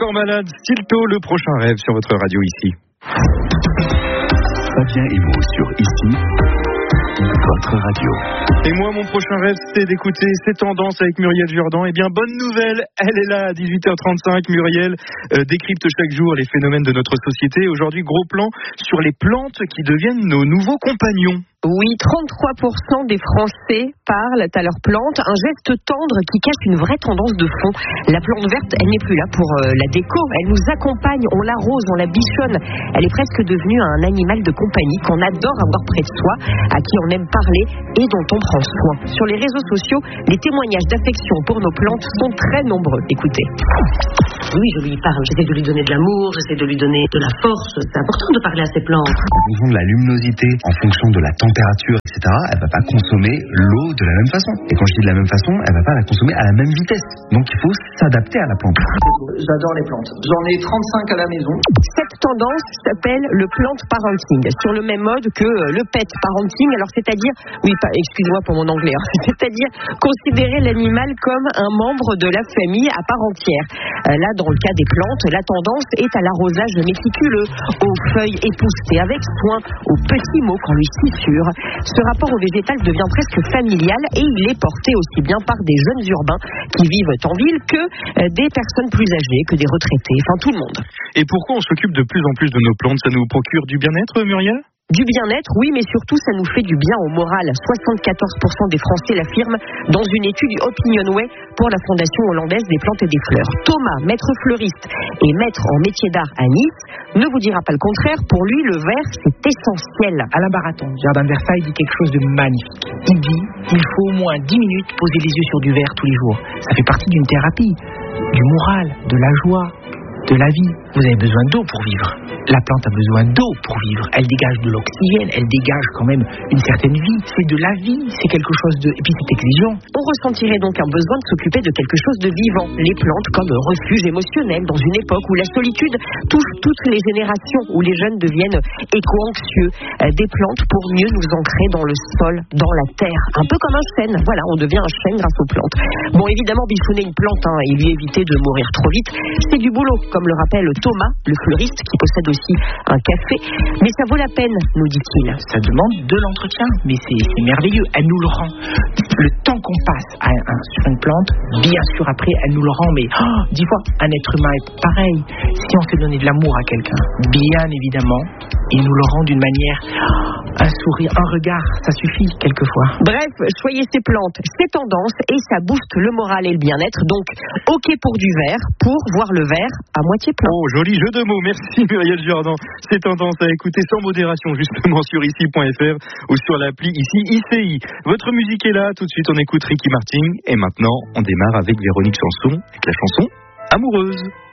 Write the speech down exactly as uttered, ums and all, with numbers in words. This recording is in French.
encore malade, Stilto, le prochain rêve sur votre radio ici. Fabien et Mo sur ici, votre radio. Et moi, mon prochain rêve, c'est d'écouter ces tendances avec Muriel Jourdan. Eh bien, bonne nouvelle, elle est là à dix-huit heures trente-cinq. Muriel euh, décrypte chaque jour les phénomènes de notre société. Aujourd'hui, gros plan sur les plantes qui deviennent nos nouveaux compagnons. Oui, trente-trois pour cent des Français parlent à leurs plantes. Un geste tendre qui cache une vraie tendance de fond. La plante verte, elle n'est plus là pour euh, la déco. Elle nous accompagne, on l'arrose, on la bichonne. Elle est presque devenue un animal de compagnie qu'on adore avoir près de soi, à qui on aime parler et dont on prend soin. Sur les réseaux sociaux, les témoignages d'affection pour nos plantes sont très nombreux. Écoutez. Oui, je lui parle. J'essaie de lui donner de l'amour, j'essaie de lui donner de la force. C'est important de parler à ses plantes. En fonction de la luminosité, en fonction de la température, et cetera, elle va pas consommer l'eau de la même façon. Et quand je dis de la même façon, elle va pas la consommer à la même vitesse. Donc il faut s'adapter à la plante. J'adore les plantes. J'en ai trente-cinq à la maison. Cette tendance s'appelle le plant parenting, sur le même mode que le pet parenting. Alors c'est-à-dire, oui, pas, excusez-moi pour mon anglais, hein, c'est-à-dire considérer l'animal comme un membre de la famille à part entière. Euh, là, dans le cas des plantes, la tendance est à l'arrosage méticuleux, aux feuilles époustées avec soin, aux petits mots qu'on lui susurre. Ce rapport au végétal devient presque familial et il est porté aussi bien par des jeunes urbains qui vivent en ville que euh, des personnes plus âgées, que des retraités, enfin tout le monde. Et pourquoi on s'occupe de plus en plus de nos plantes? Ça nous procure du bien-être, Muriel? Du bien-être, oui, mais surtout, ça nous fait du bien au moral. soixante-quatorze pour cent des Français l'affirment dans une étude Opinionway pour la Fondation hollandaise des plantes et des fleurs. Thomas, maître fleuriste et maître en métier d'art à Nice, ne vous dira pas le contraire. Pour lui, le vert, c'est essentiel. Alain Baraton, Jardin de Versailles, dit quelque chose de magnifique. Il dit il faut au moins dix minutes poser les yeux sur du vert tous les jours. Ça fait partie d'une thérapie, du moral, de la joie, de la vie. Vous avez besoin d'eau pour vivre. La plante a besoin d'eau pour vivre. Elle dégage de l'oxygène, elle dégage quand même une certaine vie. C'est de la vie, c'est quelque chose de... Et puis c'est exigeant. On ressentirait donc un besoin de s'occuper de quelque chose de vivant. Les plantes comme refuge émotionnel dans une époque où la solitude touche toutes les générations, où les jeunes deviennent éco-anxieux. Euh, des plantes pour mieux nous ancrer dans le sol, dans la terre. Un peu comme un chêne. Voilà, on devient un chêne grâce aux plantes. Bon, évidemment, bichonner une plante hein, et lui éviter de mourir trop vite, c'est du boulot, comme le rappelle Thomas, le fleuriste, qui possède aussi un café. Mais ça vaut la peine, nous dit-il. Ça demande de l'entretien, mais c'est, c'est merveilleux. Elle nous le rend. Le temps qu'on passe à, à, sur une plante, bien sûr, après, elle nous le rend, mais oh, dix fois, un être humain est pareil. Si on sait donner de l'amour à quelqu'un, bien évidemment, il nous le rend d'une manière, un sourire, un regard, ça suffit quelquefois. Bref, choyez ces plantes, ces tendances, et ça booste le moral et le bien-être. Donc, ok pour du vert, pour voir le verre à moitié plein. Oh, joli jeu de mots. Merci Muriel Jourdan. C'est tendance à écouter sans modération justement sur ici point f r ou sur l'appli ici I C I. Votre musique est là. Tout de suite, on écoute Ricky Martin. Et maintenant, on démarre avec Véronique Sanson, avec la chanson Amoureuse.